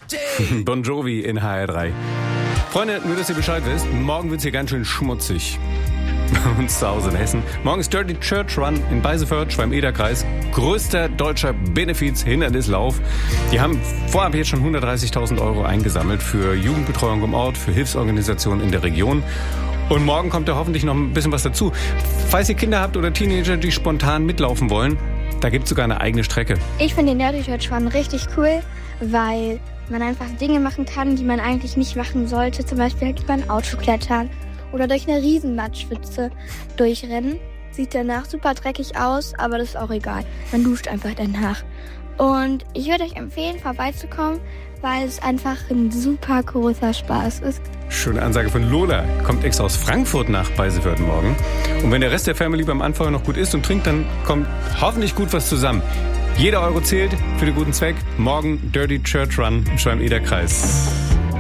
Bon Jovi in HR3. Freunde, nur dass ihr Bescheid wisst, morgen wird's hier ganz schön schmutzig. Bei uns zu Hause in Hessen. Morgen ist Dirty Church Run in Beiseförth, Schwalm-Eder-Kreis. Größter deutscher Benefiz-Hindernislauf. Die haben vorab jetzt schon 130.000 € eingesammelt für Jugendbetreuung im Ort, für Hilfsorganisationen in der Region. Und morgen kommt da hoffentlich noch ein bisschen was dazu. Falls ihr Kinder habt oder Teenager, die spontan mitlaufen wollen, da gibt's sogar eine eigene Strecke. Ich finde den Dirty Church Run richtig cool, weil man einfach Dinge machen kann, die man eigentlich nicht machen sollte. Zum Beispiel halt über ein Auto klettern oder durch eine Riesenmatschpfütze durchrennen. Sieht danach super dreckig aus, aber das ist auch egal. Man duscht einfach danach. Und ich würde euch empfehlen, vorbeizukommen, weil es einfach ein super großer Spaß ist. Schöne Ansage von Lola. Kommt extra aus Frankfurt nach Beiseförth morgen. Und wenn der Rest der Family beim Anfeuer noch gut isst und trinkt, dann kommt hoffentlich gut was zusammen. Jeder Euro zählt für den guten Zweck. Morgen Dirty Church Run im Schwalm-Eder-Kreis.